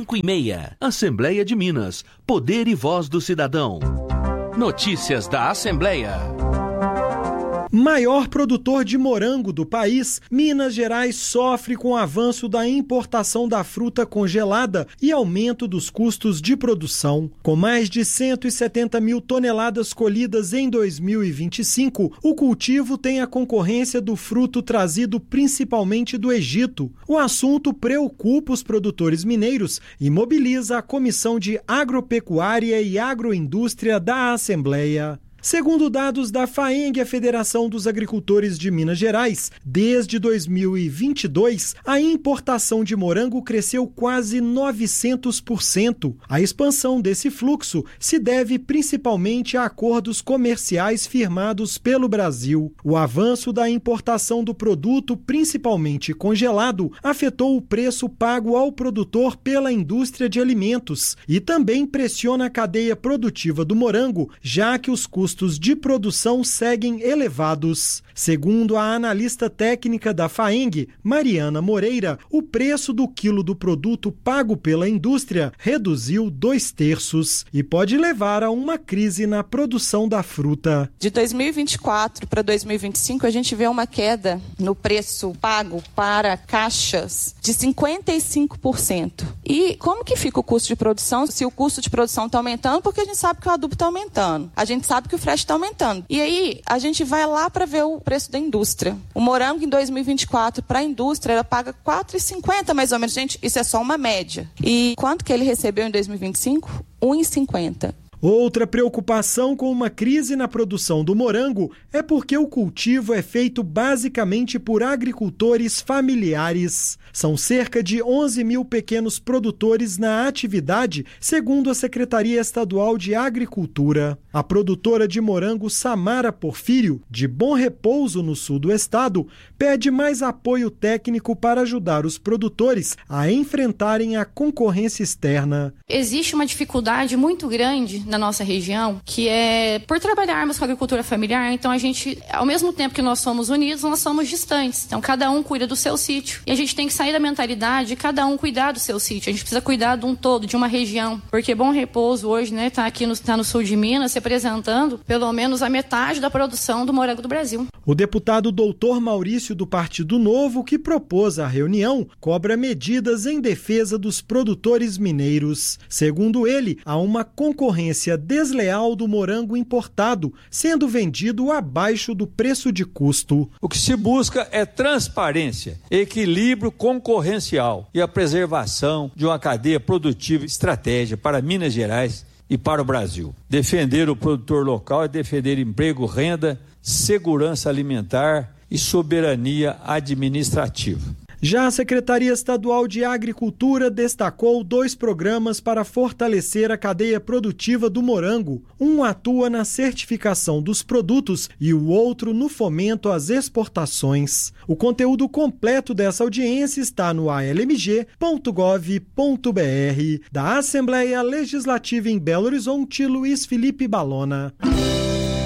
5:30. Assembleia de Minas. Poder e voz do cidadão. Notícias da Assembleia. Maior produtor de morango do país, Minas Gerais sofre com o avanço da importação da fruta congelada e aumento dos custos de produção. Com mais de 170 mil toneladas colhidas em 2025, o cultivo tem a concorrência do fruto trazido principalmente do Egito. O assunto preocupa os produtores mineiros e mobiliza a Comissão de Agropecuária e Agroindústria da Assembleia. Segundo dados da FAENG, a Federação dos Agricultores de Minas Gerais, desde 2022, a importação de morango cresceu quase 900%. A expansão desse fluxo se deve principalmente a acordos comerciais firmados pelo Brasil. O avanço da importação do produto, principalmente congelado, afetou o preço pago ao produtor pela indústria de alimentos e também pressiona a cadeia produtiva do morango, já que os custos de produção seguem elevados. Segundo a analista técnica da FAENG, Mariana Moreira, o preço do quilo do produto pago pela indústria reduziu 2/3 e pode levar a uma crise na produção da fruta. De 2024 para 2025, a gente vê uma queda no preço pago para caixas de 55%. E como que fica o custo de produção? Se o custo de produção está aumentando, porque a gente sabe que o adubo está aumentando. A gente sabe que o frete está aumentando. E aí, a gente vai lá para ver o preço da indústria. O morango em 2024, para a indústria, ela paga R$ 4,50 mais ou menos. Gente, isso é só uma média. E quanto que ele recebeu em 2025? R$ 1,50. Outra preocupação com uma crise na produção do morango é porque o cultivo é feito basicamente por agricultores familiares. São cerca de 11 mil pequenos produtores na atividade, segundo a Secretaria Estadual de Agricultura. A produtora de morango Samara Porfírio, de Bom Repouso, no sul do estado, pede mais apoio técnico para ajudar os produtores a enfrentarem a concorrência externa. Existe uma dificuldade muito grande na nossa região, que é por trabalharmos com a agricultura familiar, então a gente, ao mesmo tempo que nós somos unidos, nós somos distantes. Então cada um cuida do seu sítio. E a gente tem que sair da mentalidade de cada um cuidar do seu sítio. A gente precisa cuidar de um todo, de uma região. Porque Bom Repouso hoje, né, tá no sul de Minas, representando pelo menos a metade da produção do morango do Brasil. O deputado Doutor Maurício, do Partido Novo, que propôs a reunião, cobra medidas em defesa dos produtores mineiros. Segundo ele, há uma concorrência desleal do morango importado, sendo vendido abaixo do preço de custo. O que se busca é transparência, equilíbrio concorrencial e a preservação de uma cadeia produtiva estratégica para Minas Gerais e para o Brasil. Defender o produtor local é defender emprego, renda, segurança alimentar e soberania administrativa. Já a Secretaria Estadual de Agricultura destacou 2 programas para fortalecer a cadeia produtiva do morango. Um atua na certificação dos produtos e o outro no fomento às exportações. O conteúdo completo dessa audiência está no almg.gov.br. Da Assembleia Legislativa em Belo Horizonte, Luiz Felipe Balona.